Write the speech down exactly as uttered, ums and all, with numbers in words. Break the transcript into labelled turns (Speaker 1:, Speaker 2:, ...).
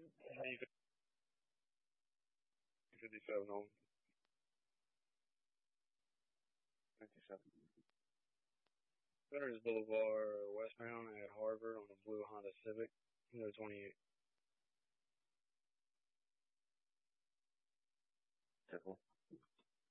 Speaker 1: fifty-seven on fifty-seven. Veterans Boulevard, westbound at Harvard on a blue Honda Civic. Number twenty-eight.
Speaker 2: Typical.